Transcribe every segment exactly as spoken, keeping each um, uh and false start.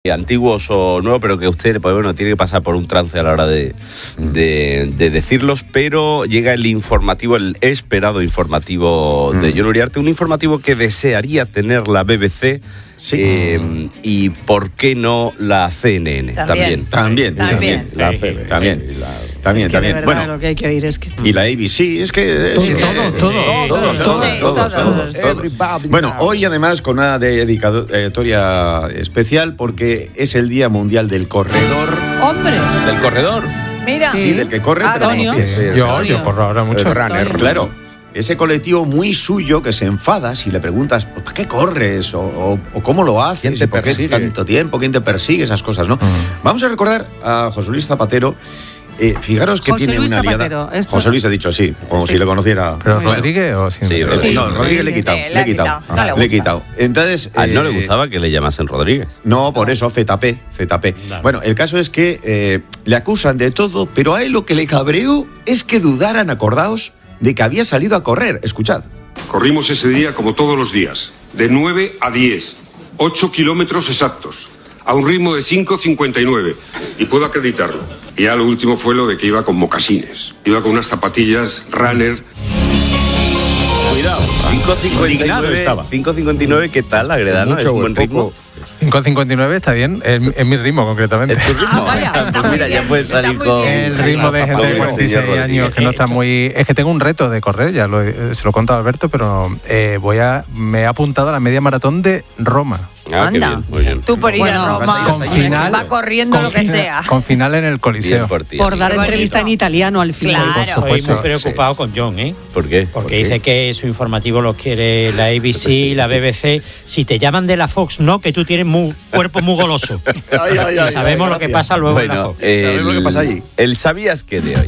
antiguos o nuevos, pero que usted pues, bueno, tiene que pasar por un trance a la hora de, de, de decirlos, pero llega el informativo, el esperado informativo mm. de Jon Uriarte, un informativo que desearía tener la B B C, sí. eh, y por qué no la C N N también. También, también, también, sí, la C B C, también. También, es que también. De bueno, lo que hay que oír es que... Y la A B C, es que... Todos, todos, todos, todos, todos, todos. Bueno, hoy además con una dedicatoria especial porque es el Día Mundial del Corredor. ¡Hombre! ¿Del corredor? Mira. Sí, del que corre. Antonio. Pero no, sí, sí, yo, yo corro ahora mucho. El runner, claro. Ese colectivo muy suyo que se enfada si le preguntas ¿para qué corres? O, o, o ¿cómo lo haces? ¿Quién te ¿Por qué tanto tiempo? ¿Quién te persigue? Esas cosas, ¿no? Uh-huh. Vamos a recordar a José Luis Zapatero. Eh, fijaros que José tiene Luis una aliada. Zapatero, esto... José Luis ha dicho así, como sí. si le conociera. ¿Pero bueno. Rodríguez o sin sí, Rodríguez? Sí, no, Rodríguez le he quitado. Sí, le he quitado. quitado. No le he quitado. Entonces. A él no eh, le gustaba que le llamasen Rodríguez. No, por eso Z P. Z P. Claro. Bueno, el caso es que eh, le acusan de todo, pero a él lo que le cabreó es que dudaran, acordaos, de que había salido a correr. Escuchad. Corrimos ese día como todos los días, de nueve a diez, ocho kilómetros exactos, a un ritmo de cinco cincuenta y nueve, y puedo acreditarlo. Y ya lo último fue lo de que iba con mocasines, iba con unas zapatillas runner. Cuidado, cinco cincuenta y nueve, ¿qué tal, la Agredano? ¿Es un buen ritmo? cinco cincuenta y nueve está bien, es, es mi ritmo concretamente. ¿Es tu ritmo? Ah, vaya, pues mira, ya puedes salir con... El ritmo de gente de cuarenta y seis años que no está muy... Es que tengo un reto de correr, ya lo, se lo he contado a Alberto, pero eh, voy a me he apuntado a la media maratón de Roma. Ah, qué bien, muy bien. Tú por ir bueno, a Roma, con final, va corriendo con lo que final, sea. Con final en el Coliseo. Por, ti, por dar entrevista en italiano al final. Claro. Estoy muy preocupado sí. con Jon, ¿eh? ¿Por qué? Porque ¿Por qué? dice que su informativo lo quiere la A B C, la B B C. Si te llaman de la Fox, no, que tú tienes muy, cuerpo muy goloso. Ay, ay, ay, y sabemos ay, lo que pasa luego bueno, en la Fox. El, sabemos lo que pasa allí. El ¿sabías qué de hoy?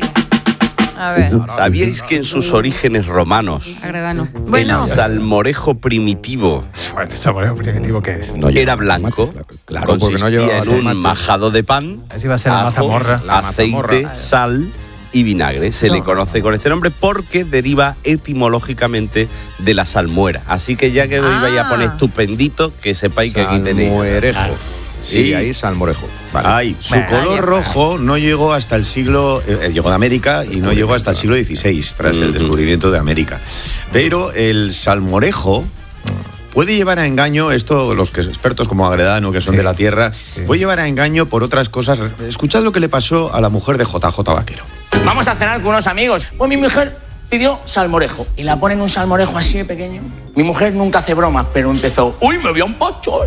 A ver. ¿Sabíais que en sus orígenes romanos Agredano. el Bueno. salmorejo primitivo Bueno, ¿el salmorejo primitivo qué es? No era blanco? Claro, consistía porque no llevaba en un tomate. majado de pan, Así va a ser la ajo, mazamorra. La aceite, mazamorra. sal y vinagre. Se Eso. le conoce con este nombre porque deriva etimológicamente de la salmuera. Así que ya que Ah. os vais a poner estupendito, que sepáis que aquí tenéis. Salmorejo. Sí. Sí, ahí salmorejo. Vale. Ay, su Bueno, color ya rojo no llegó hasta el siglo... Eh, llegó de América y no llegó hasta el siglo dieciséis, tras el descubrimiento de América. Pero el salmorejo puede llevar a engaño, esto los que expertos como Agredano, que son Sí, de la tierra, sí. puede llevar a engaño por otras cosas. Escuchad lo que le pasó a la mujer de J J Vaquero. Vamos a cenar con unos amigos. Pues mi mujer pidió salmorejo y la ponen un salmorejo así de pequeño. Mi mujer nunca hace bromas, pero empezó, uy, me voy a un pocho.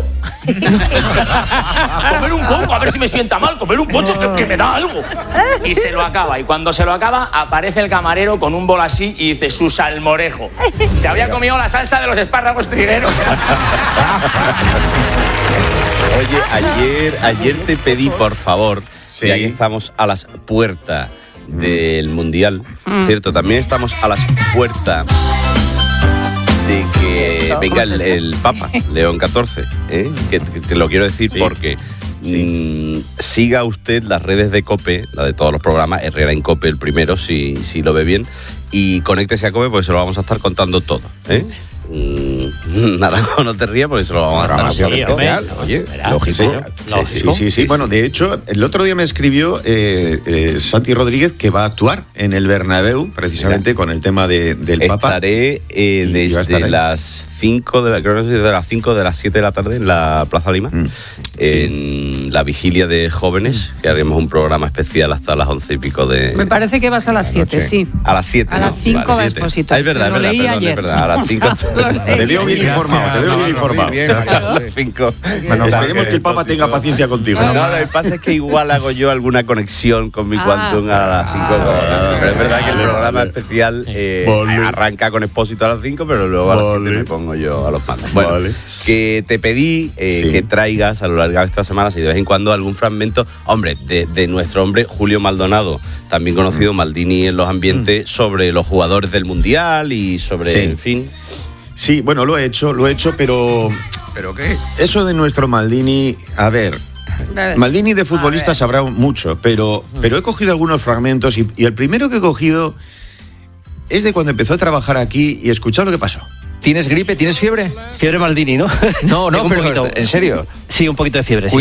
Comer un poco, a ver si me sienta mal, comer un pocho que, que me da algo. Y se lo acaba, y cuando se lo acaba, aparece el camarero con un bol así y dice, su salmorejo. Se había comido la salsa de los espárragos trigueros. Oye, ayer, ayer te pedí, por favor, Sí. ya que estamos a las puertas del Mundial, ¿cierto? También estamos a las puertas de que ¿Esto? venga ¿Cómo el, es esto? el Papa, León catorce, ¿eh? que, que te lo quiero decir Sí. porque mm, siga usted las redes de COPE, la de todos los programas, Herrera en COPE el primero, si, si lo ve bien, y conéctese a COPE porque se lo vamos a estar contando todo, ¿eh? Mm, Naranjo, no te rías porque se lo vamos a estar Programación Sí, especial. hombre. Oye, Verá, lógico. sí, Sí, lógico. sí, sí. Bueno, de hecho, el otro día me escribió eh, eh, Santi Rodríguez que va a actuar en el Bernabéu, precisamente Mira. con el tema de, del Papa. Estaré eh, Y va a estar desde ahí. las cinco de la, creo que es de las cinco de las siete de la tarde en la Plaza Lima, Mm, en la vigilia de jóvenes, que haremos un programa especial hasta las once y pico de... Me parece que vas a las siete, noche. sí. A las siete, A ¿no? las cinco Vale, va siete. Expósito. Ah, es verdad, es Lo verdad, leí perdón, ayer. es verdad, a las cinco... Lo leí Te veo bien ayer. informado, te veo bien informado. Muy bien, a las cinco. Bueno, Esperemos que el Papa tenga paciencia contigo. No, lo que pasa es que igual hago yo alguna conexión con mi Ah. Quantum a las cinco. Ah, pero es verdad que el vale, programa vale. especial eh, Vale. arranca con Expósito a las cinco, pero luego a las Vale. siete me pongo yo a los mandos. Bueno, Vale. que te pedí eh, Sí. que traigas a lo largo de esta semana, si de vez en cuando, algún fragmento, hombre, de, de nuestro hombre Julio Maldonado, también conocido Maldini en los ambientes, sobre los jugadores del Mundial y sobre, Sí. en fin... Sí, bueno, lo he hecho, lo he hecho, pero ¿Pero qué? eso de nuestro Maldini, a ver, A ver. Maldini de futbolista A ver. sabrá mucho, pero, pero he cogido algunos fragmentos y, y el primero que he cogido es de cuando empezó a trabajar aquí y escuchad lo que pasó. ¿Tienes gripe? ¿Tienes fiebre? Fiebre Maldini, ¿no? No, no, Tengo un pero poquito. en serio. Sí, un poquito de fiebre. Sí.